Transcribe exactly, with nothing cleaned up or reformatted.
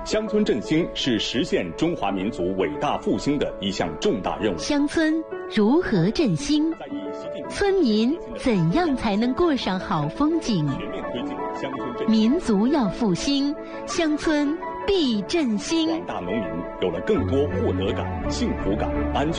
乡村振兴是实现中华民族伟大复兴的一项重大任务。 乡村如何振兴？村民怎样才能过上好风景？民族要复兴，乡村必振兴。 广大农民有了更多获得感、幸福感、安全